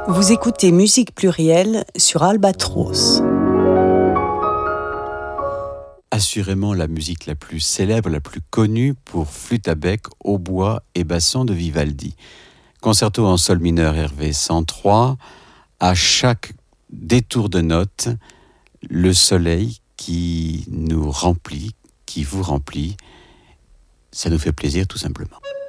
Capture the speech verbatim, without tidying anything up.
Vous écoutez Musique Plurielle sur Albatros. Assurément la musique la plus célèbre, la plus connue pour flûte à bec, hautbois et basson de Vivaldi. Concerto en sol mineur R V cent trois, à chaque détour de note, le soleil qui nous remplit, qui vous remplit, ça nous fait plaisir tout simplement.